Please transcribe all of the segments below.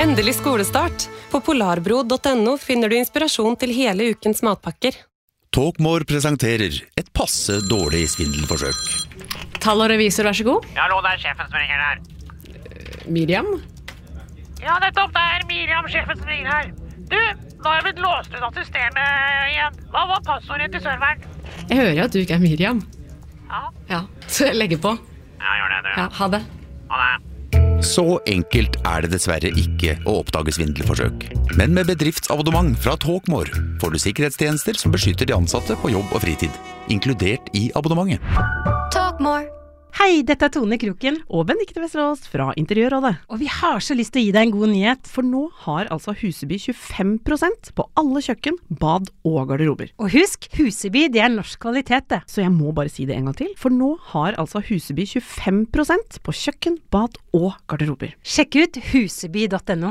Endelig skolestart. På polarbro.no finner du inspirasjon til hele ukens matpakker. Talkmore presenterer et passe dårlig svindelforsøk. Tall og revisor, vær så god. Ja, hallo, det sjefen som ringer her. Miriam? Ja, nettopp, det Miriam, sjefen som ringer her. Du, nå har jeg blitt låst ut av systemet igjen. Hva var passordet til serveren? Jeg hører at du ikke Miriam. Ja, så jeg legger på. Ja, gjør det, du. Ja, ha det. Ha det. Så enkelt det dessverre ikke å oppdage svindelforsøk. Men med bedriftsabonnement fra Talkmore får du sikkerhetstjenester som beskytter de ansatte på jobb og fritid, inkludert i abonnementet. Talkmore. Hei, dette Tone Kroken og Benedikte Vesterås fra Interiørrådet. Og vi har så lyst til å gi deg en god nyhet, for nå har altså Huseby 25% på alle kjøkken, bad og garderober. Og husk, Huseby det norsk kvalitet det. Så jeg må bare si det en gang til, for nå har altså Huseby 25% på kjøkken, bad og garderober. Sjekk ut huseby.no.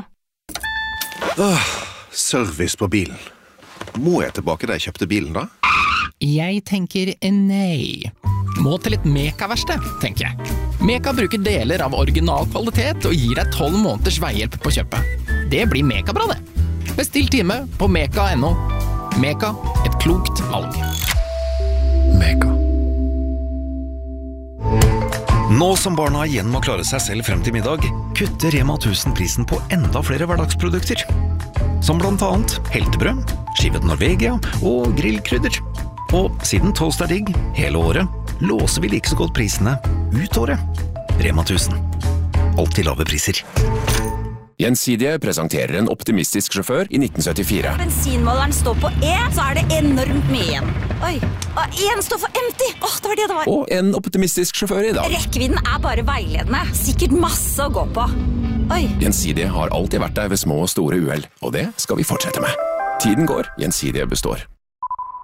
Service på bilen. Må jeg tilbake da jeg kjøpte bilen da? Jeg tenker nei. Må til et Meka-verksted, tenker jeg. Meka bruker deler av original kvalitet og gir deg 12 måneders veihjelp på kjøpet. Det blir Meka-bra det. Bestill time på meka.no. Meka, et klokt valg. Meka. Nå som barna igjen må klare seg selv frem til middag, kutter Rema 1000 prisen på enda flere hverdagsprodukter. Som blant annet heltebrød, skivet Norvegia og grillkrydder. Og siden toast digg hele året, låser vi like så godt prisene ut året. Rema 1000. Alltid lave priser. Gjensidige presenterer en optimistisk sjåfør i 1974. Bensinmåleren står på E, så det enormt mye igjen. Oi, og en står for empty. Det var det det var. Og en optimistisk sjåfør i dag. Rekkevidden bare veiledende. Sikkert masse å gå på. Oi. Gjensidige har alltid vært der ved små og store uhell, og det skal vi fortsette med. Tiden går, Gjensidige består.